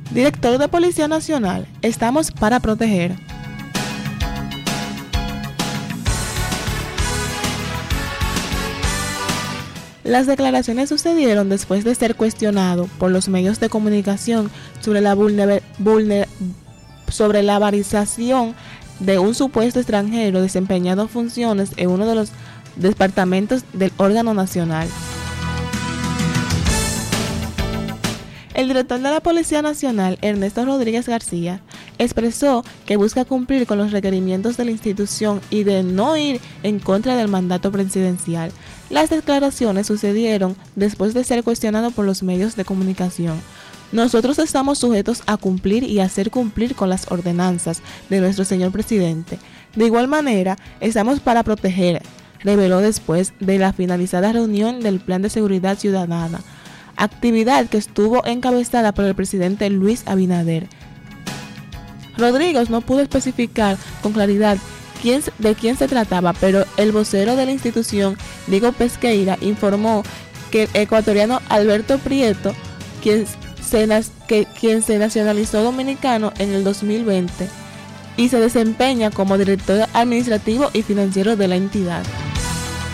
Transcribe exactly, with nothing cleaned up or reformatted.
Director de Policía Nacional, estamos para proteger. Las declaraciones sucedieron después de ser cuestionado por los medios de comunicación sobre la vulner- vulner- sobre la varización de un supuesto extranjero desempeñando funciones en uno de los departamentos del órgano nacional. El director de la Policía Nacional, Ernesto Rodríguez García, expresó que busca cumplir con los requerimientos de la institución y de no ir en contra del mandato presidencial. Las declaraciones sucedieron después de ser cuestionado por los medios de comunicación. Nosotros estamos sujetos a cumplir y hacer cumplir con las ordenanzas de nuestro señor presidente. De igual manera, estamos para proteger, reveló después de la finalizada reunión del Plan de Seguridad Ciudadana, actividad que estuvo encabezada por el presidente Luis Abinader. Rodríguez no pudo especificar con claridad quién, de quién se trataba, pero el vocero de la institución, Diego Pesqueira, informó que el ecuatoriano Alberto Prieto, quien se, que, quien se nacionalizó dominicano en el dos mil veinte y se desempeña como director administrativo y financiero de la entidad.